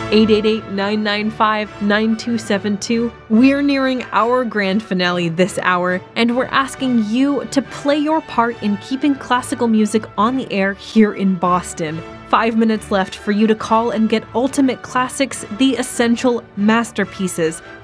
888-995-9272. We're nearing our grand finale this hour, and we're asking you to play your part in keeping classical music on the air here in Boston. 5 minutes left for you to call and get Ultimate Classics, the essential masterpieces